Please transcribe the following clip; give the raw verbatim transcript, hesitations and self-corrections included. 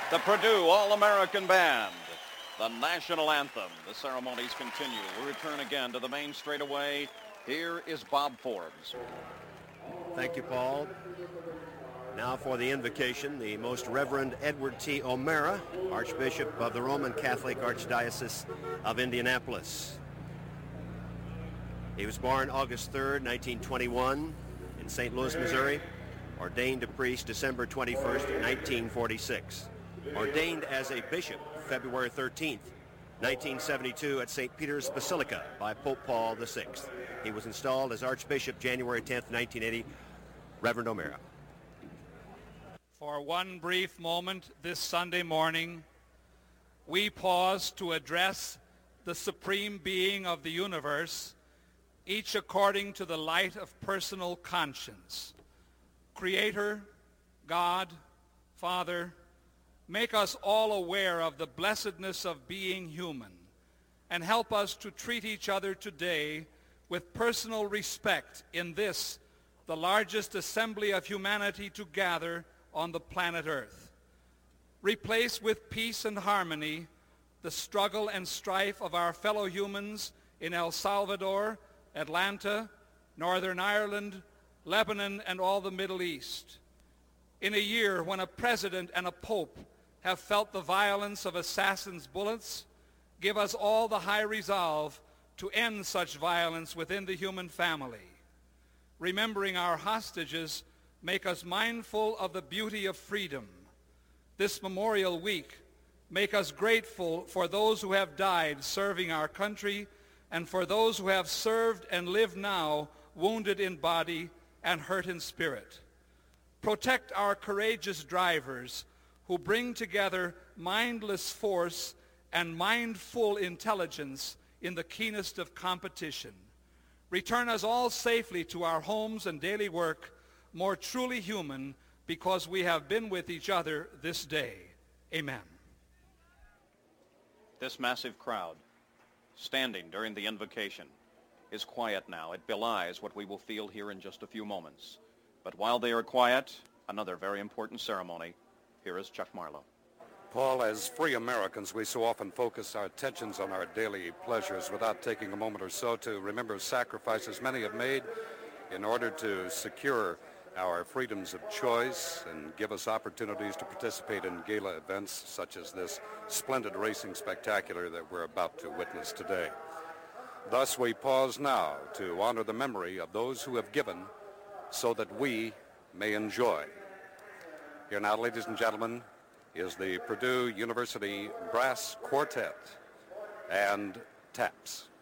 the Purdue All-American Band, the national anthem. The ceremonies continue. We return again to the main straightaway. Here is Bob Forbes. Thank you, Paul. Now for the invocation, the Most Reverend Edward T. O'Meara, Archbishop of the Roman Catholic Archdiocese of Indianapolis. He was born August third, nineteen twenty-one in Saint Louis, Missouri. Ordained a priest December twenty-first, nineteen forty-six. Ordained as a bishop February thirteenth, nineteen seventy-two at Saint Peter's Basilica by Pope Paul the sixth. He was installed as Archbishop January tenth, nineteen eighty. Reverend O'Meara. For one brief moment this Sunday morning, we pause to address the supreme being of the universe, each according to the light of personal conscience. Creator, God, Father, make us all aware of the blessedness of being human, and help us to treat each other today with personal respect in this, the largest assembly of humanity to gather on the planet Earth. Replace with peace and harmony the struggle and strife of our fellow humans in El Salvador, Atlanta, Northern Ireland, Lebanon, and all the Middle East. In a year when a president and a pope have felt the violence of assassins' bullets, give us all the high resolve to end such violence within the human family. Remembering our hostages, make us mindful of the beauty of freedom. This Memorial Week, make us grateful for those who have died serving our country and for those who have served and live now wounded in body and hurt in spirit. Protect our courageous drivers who bring together mindless force and mindful intelligence in the keenest of competition. Return us all safely to our homes and daily work, more truly human, because we have been with each other this day. Amen. This massive crowd, standing during the invocation, is quiet now. It belies what we will feel here in just a few moments. But while they are quiet, another very important ceremony. Here is Chuck Marlowe. Paul, as free Americans, we so often focus our attentions on our daily pleasures without taking a moment or so to remember sacrifices many have made in order to secure our freedoms of choice and give us opportunities to participate in gala events such as this splendid racing spectacular that we're about to witness today. Thus, we pause now to honor the memory of those who have given so that we may enjoy. Here now, ladies and gentlemen, is the Purdue University Brass Quartet and Taps.